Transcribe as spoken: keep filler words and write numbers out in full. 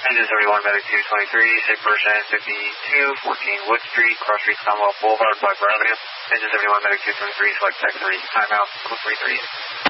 Engine seventy-one, Medic two twenty-three, sick person fifty-two fourteen Wood Street, Cross Street, Commonwealth Boulevard, Blackbird Avenue. Engine seventy-one, Medic two twenty-three, select tech three, timeout, code three three.